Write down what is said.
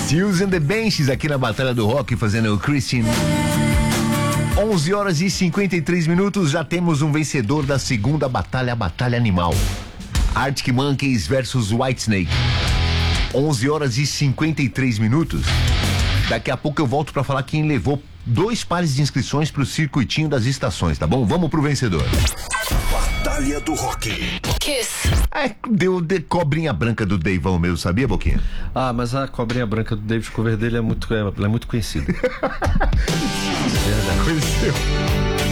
Seals and the Benches aqui na Batalha do Rock fazendo o Christian. 11 horas e 53 minutos, já temos um vencedor da segunda batalha, a Batalha Animal. Arctic Monkeys versus Whitesnake. 11 horas e 53 minutos. Daqui a pouco eu volto pra falar quem levou 2 pares de inscrições pro circuitinho das estações, tá bom? Vamos pro vencedor. Batalha do Rock. Kiss. Deu de cobrinha branca do Deivão mesmo, sabia, Boquinha? Ah, mas a cobrinha branca do David Coverdale é muito conhecida. Conheceu.